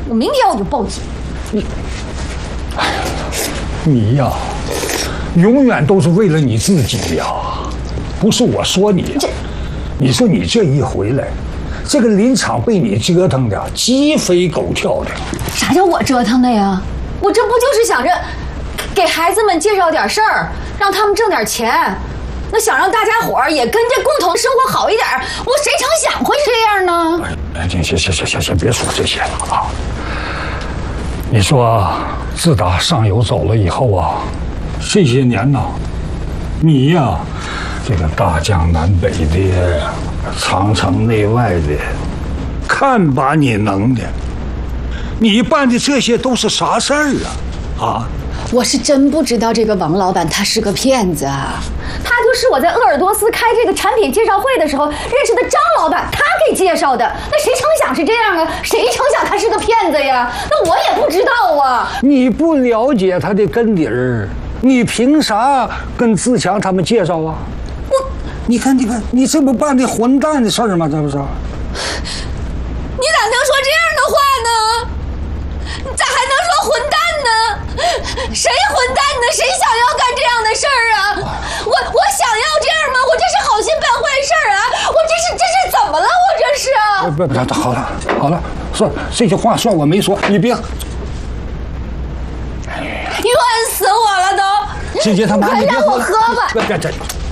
我明天我就报警。 你呀，永远都是为了你自己呀，不是我说你。你说你这一回来，这个林场被你折腾的鸡飞狗跳的。 啥叫我折腾的呀？我这不就是想着给孩子们介绍点事儿，让他们挣点钱，那想让大家伙儿也跟着共同生活好一点，我谁成想会这样呢？ 哎，行，别说这些了啊！你说，自打上游走了以后啊，这些年呐，你呀，这个大江南北的，长城内外的，看把你能的！你办的这些都是啥事儿啊？啊！ 我是真不知道这个王老板他是个骗子啊！他就是我在鄂尔多斯开这个产品介绍会的时候认识的张老板，他给介绍的。那谁成想是这样啊？谁成想他是个骗子呀？那我也不知道啊！ 你不了解他的根底儿，你凭啥跟自强他们介绍啊？你看，你这不办的混蛋的事儿吗？这不是？ 你咋能说这样的话呢？你咋还能说混蛋呢？谁混蛋呢？谁想要干这样的事儿啊？我想要这样吗？我这是好心办坏事儿啊！我这是怎么了？我这是…… 不，好了，算这句话算我没说，你别。 冤死我了都！ 欣姐他妈， 快让我喝吧！ 别。